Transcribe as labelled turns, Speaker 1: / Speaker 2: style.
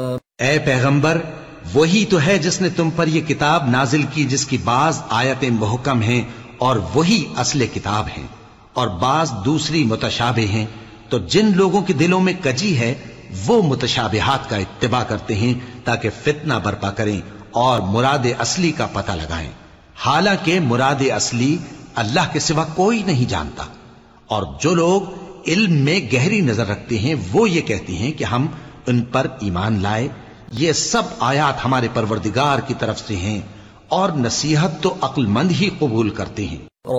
Speaker 1: ए पैगंबर, वही तो है जिसने तुम पर यह किताब नाजिल की जिसकी बाज आयतें मुहकम हैं और वही असले किताब हैं और बाज दूसरी मुतशाबे हैं। तो जिन लोगों के दिलों में कजी है वो मुतशाबिहात का इत्तिबा करते हैं ताकि फितना बर्पा करें और मुराद असली का पता लगाएं। हालांकि मुराद असली अल्लाह के सिवा कोई नहीं जानता। और जो लोग इल्म में गहरी नजर रखते हैं वो ये कहते हैं कि हम उन पर ईमान लाए। ये सब आयात हमारे परवरदिगार की तरफ से हैं और नसीहत तो अक्लमंद ही कबूल करते हैं।